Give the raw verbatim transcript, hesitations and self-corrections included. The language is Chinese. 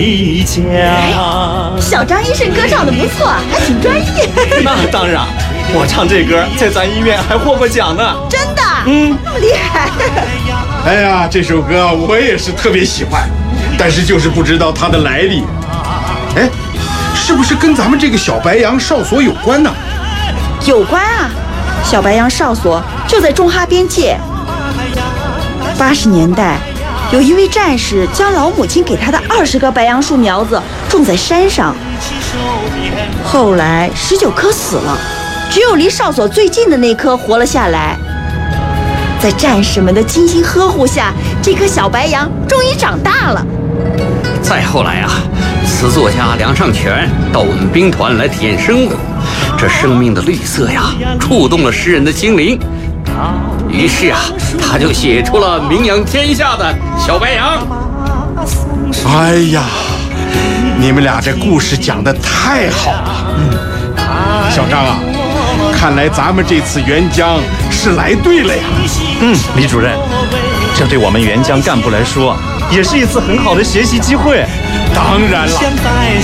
小张医生歌唱的不错，还挺专业。 那当然，我唱这歌在咱医院还获过奖呢。 真的？ 嗯， 那么厉害。 哎呀，这首歌我也是特别喜欢，但是就是不知道它的来历。哎，是不是跟咱们这个小白杨哨所有关呢？ 有关啊，小白杨哨所就在中哈边界。八十年代，有一位战士将老母亲给他的二十个白杨树苗子种在山上，后来十九棵死了，只有离哨所最近的那棵活了下来。在战士们的精心呵护下，这棵小白杨终于长大了。 再后来啊，词作家梁尚全到我们兵团来体验生活，这生命的绿色呀，触动了诗人的心灵。于是啊，他就写出了名扬天下的小白杨。 哎呀，你们俩这故事讲得太好了。嗯，小张啊，看来咱们这次援疆是来对了呀。 嗯，李主任，这对我们援疆干部来说，也是一次很好的学习机会。 当然了。